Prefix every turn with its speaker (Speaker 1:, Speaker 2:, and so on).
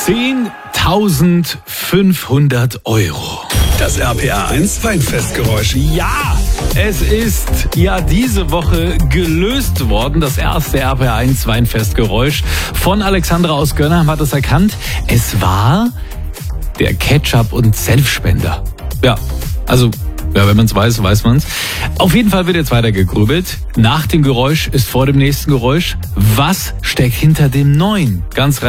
Speaker 1: 10.500 Euro.
Speaker 2: Das RPR1 Weinfestgeräusch.
Speaker 1: Ja, es ist ja diese Woche gelöst worden. Das erste RPR1 Weinfestgeräusch von Alexandra aus Gönnheim hat es erkannt. Es war der Ketchup- und Senfspender. Ja, also... Ja, wenn man es weiß, weiß man es. Auf jeden Fall wird jetzt weiter gegrübelt. Nach dem Geräusch ist vor dem nächsten Geräusch. Was steckt hinter dem neuen? Ganz rein.